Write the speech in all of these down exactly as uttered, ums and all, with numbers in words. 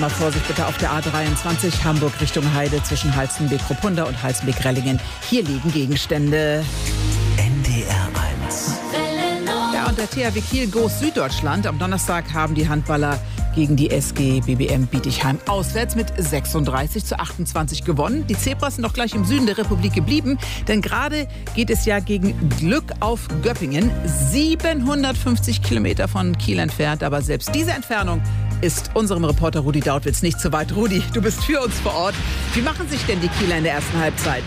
einmal Vorsicht bitte auf der A dreiundzwanzig, Hamburg Richtung Heide zwischen Halstenbek-Ruppunda und Halstenbek-Rellingen. Hier liegen Gegenstände. N D R eins. Ja, und der T H W Kiel Goes Süddeutschland. Am Donnerstag haben die Handballer gegen die S G B B M Bietigheim auswärts mit sechsunddreißig zu achtundzwanzig gewonnen. Die Zebras sind noch gleich im Süden der Republik geblieben, denn gerade geht es ja gegen Glück auf Göppingen, siebenhundertfünfzig Kilometer von Kiel entfernt. Aber selbst diese Entfernung ist unserem Reporter Rudi Dautwitz nicht zu weit. Rudi, du bist für uns vor Ort. Wie machen sich denn die Kieler in der ersten Halbzeit?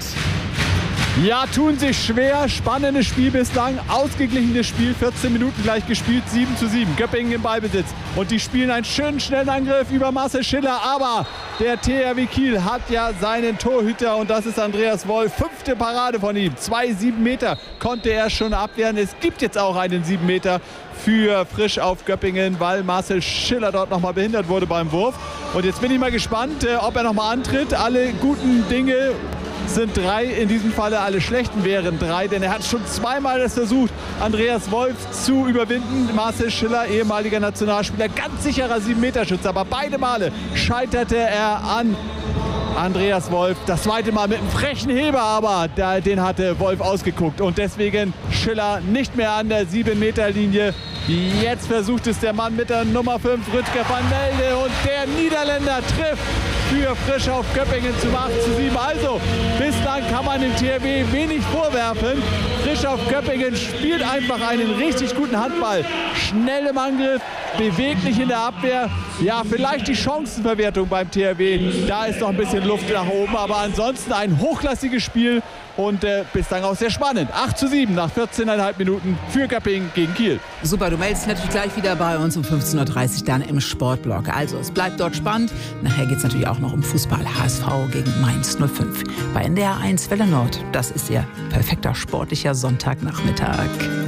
Ja, tun sich schwer. Spannendes Spiel bislang. Ausgeglichenes Spiel. vierzehn Minuten gleich gespielt. sieben zu sieben. Göppingen im Ballbesitz. Und die spielen einen schönen schnellen Angriff über Marcel Schiller. Aber der T H W Kiel hat ja seinen Torhüter. Und das ist Andreas Wolf. Fünfte Parade von ihm. Zwei sieben Meter konnte er schon abwehren. Es gibt jetzt auch einen sieben Meter für Frisch auf Göppingen, weil Marcel Schiller dort nochmal behindert wurde beim Wurf. Und jetzt bin ich mal gespannt, ob er nochmal antritt. Alle guten Dinge sind drei, in diesem Falle alle schlechten wären drei, denn er hat schon zweimal das versucht, Andreas Wolf zu überwinden. Marcel Schiller, ehemaliger Nationalspieler, ganz sicherer sieben Meter Schütze, aber beide Male scheiterte er an Andreas Wolf. Das zweite Mal mit einem frechen Heber, aber da, den hatte Wolf ausgeguckt und deswegen Schiller nicht mehr an der sieben Meter Linie. Jetzt versucht es der Mann mit der Nummer fünf, Rüdger van Melde, und der Niederländer trifft für Frisch auf Göppingen zum acht zu sieben. Also, bislang kann man dem T H W wenig vorwerfen. Frisch auf Göppingen spielt einfach einen richtig guten Handball. Schnell im Angriff, beweglich in der Abwehr. Ja, vielleicht die Chancenverwertung beim T H W. Da ist noch ein bisschen Luft nach oben, aber ansonsten ein hochklassiges Spiel und äh, bislang auch sehr spannend. acht zu sieben nach vierzehn Komma fünf Minuten für Göppingen gegen Kiel. Super, du meldest dich natürlich gleich wieder bei uns um fünfzehn Uhr dreißig dann im Sportblock. Also, es bleibt dort spannend. Nachher geht es natürlich auch noch um Fußball. H S V gegen Mainz null fünf. Bei N D R eins Welle Nord. Das ist Ihr perfekter sportlicher Sonntagnachmittag.